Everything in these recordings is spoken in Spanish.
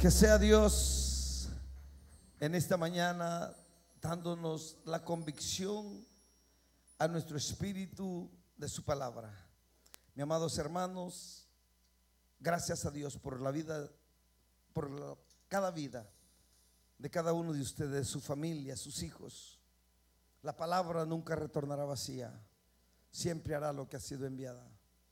Que sea Dios en esta mañana dándonos la convicción a nuestro espíritu de su palabra. Mis amados hermanos, gracias a Dios por la vida, cada vida de cada uno de ustedes, su familia, sus hijos. La palabra nunca retornará vacía, siempre hará lo que ha sido enviada.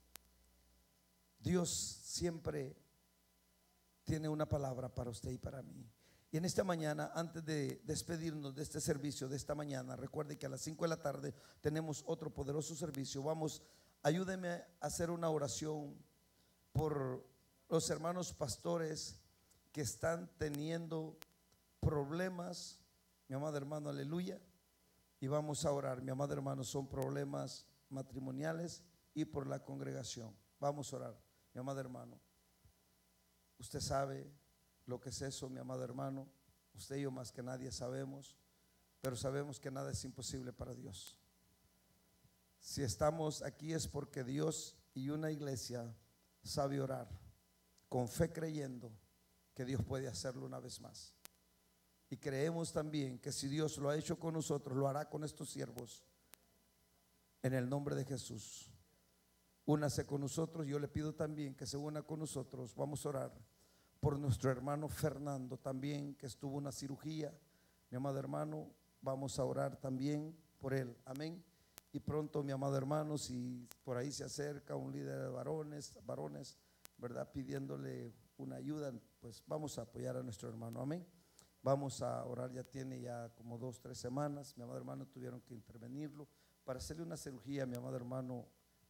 Dios siempre tiene una palabra para usted y para mí. Y en esta mañana, antes de despedirnos de este servicio de esta mañana, recuerde que a las 5 de la tarde tenemos otro poderoso servicio. Ayúdeme a hacer una oración por los hermanos pastores que están teniendo problemas, mi amado hermano, aleluya. Y vamos a orar, mi amado hermano, son problemas matrimoniales y por la congregación. Vamos a orar, mi amado hermano. Usted sabe lo que es eso, mi amado hermano. Usted y yo más que nadie sabemos, pero sabemos que nada es imposible para Dios. Si estamos aquí es porque Dios y una iglesia sabe orar con fe, creyendo que Dios puede hacerlo una vez más. Y creemos también que si Dios lo ha hecho con nosotros, lo hará con estos siervos. En el nombre de Jesús, únase con nosotros. Yo le pido también que se una con nosotros. Vamos a orar por nuestro hermano Fernando también, que estuvo en una cirugía. Mi amado hermano, vamos a orar también por él, amén. Y pronto, mi amado hermano, si por ahí se acerca un líder de varones, ¿verdad?, pidiéndole una ayuda, pues vamos a apoyar a nuestro hermano, amén. Vamos a orar, tiene como 2-3 semanas, mi amado hermano, tuvieron que intervenirlo para hacerle una cirugía, mi amado hermano,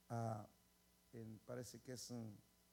parece que es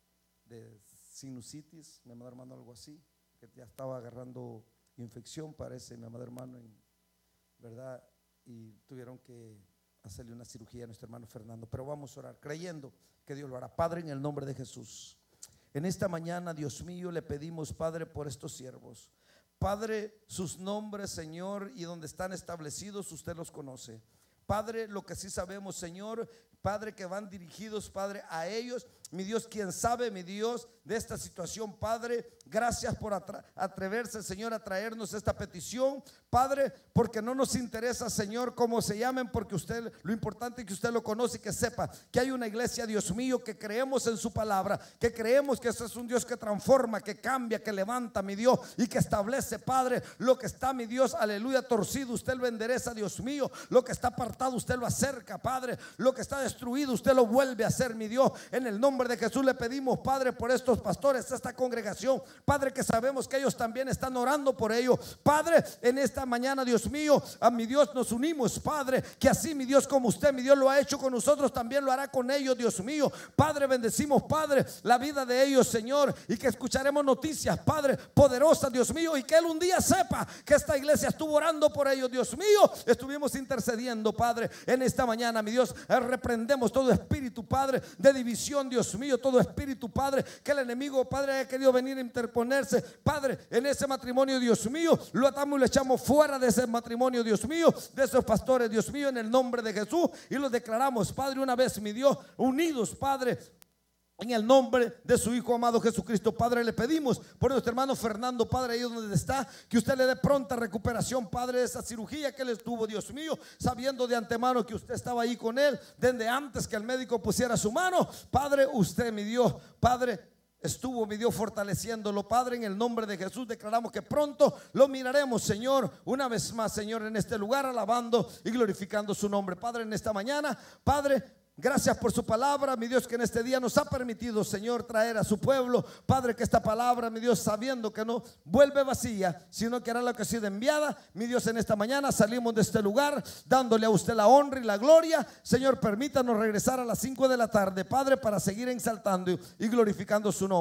de sinusitis, mi amado hermano, algo así, que ya estaba agarrando infección, parece, mi amado hermano, ¿verdad? Y tuvieron que hacerle una cirugía a nuestro hermano Fernando. Pero vamos a orar creyendo que Dios lo hará. Padre, en el nombre de Jesús, en esta mañana, Dios mío, le pedimos, Padre, por estos siervos. Padre, sus nombres, Señor, y donde están establecidos, usted los conoce. Padre, lo que sí sabemos, Señor, Padre, que van dirigidos, Padre, a ellos. Mi Dios, quien sabe, mi Dios, de esta situación, Padre, gracias por atreverse, Señor, a traernos esta petición, Padre, porque no nos interesa, Señor, cómo se llamen, porque usted, lo importante es que usted lo conoce y que sepa que hay una iglesia, Dios mío, que creemos en su palabra, que creemos que ese es un Dios que transforma, que cambia, que levanta, mi Dios, y que establece, Padre, lo que está, mi Dios, aleluya, torcido, usted lo endereza, Dios mío, lo que está apartado, usted lo acerca, Padre, lo que está destruido, usted lo vuelve a hacer, mi Dios. En el nombre de Jesús le pedimos, Padre, por estos pastores, esta congregación, Padre, que sabemos que ellos también están orando por ello, Padre, en esta mañana, Dios mío, a mi Dios nos unimos, Padre, que así, mi Dios, como usted, mi Dios, lo ha hecho con nosotros, también lo hará con ellos, Dios mío. Padre, bendecimos, Padre, la vida de ellos, Señor, y que escucharemos noticias, Padre, poderosas, Dios mío, y que él un día sepa que esta iglesia estuvo orando por ellos, Dios mío, estuvimos intercediendo, Padre, en esta mañana, mi Dios, reprendemos todo espíritu, Padre, de división, Dios mío, todo espíritu, Padre, que el enemigo, Padre, haya querido venir a interponerse, Padre, en ese matrimonio, Dios mío, lo atamos y lo echamos fuera de ese matrimonio, Dios mío, de esos pastores, Dios mío, en el nombre de Jesús, y los declaramos, Padre, una vez, mi Dios, unidos, Padre, en el nombre de su Hijo amado Jesucristo. Padre, le pedimos por nuestro hermano Fernando, Padre, ahí donde está, que usted le dé pronta recuperación, Padre, de esa cirugía que él estuvo, Dios mío, sabiendo de antemano que usted estaba ahí con él, desde antes que el médico pusiera su mano. Padre, usted, mi Dios, Padre, estuvo, mi Dios, fortaleciéndolo, Padre, en el nombre de Jesús. Declaramos que pronto lo miraremos, Señor, una vez más, Señor, en este lugar, alabando y glorificando su nombre. Padre, en esta mañana, Padre, gracias por su palabra, mi Dios, que en este día nos ha permitido, Señor, traer a su pueblo, Padre, que esta palabra, mi Dios, sabiendo que no vuelve vacía, sino que hará lo que ha sido enviada, mi Dios, en esta mañana salimos de este lugar dándole a usted la honra y la gloria. Señor, permítanos regresar a las 5 de la tarde, Padre, para seguir exaltando y glorificando su nombre.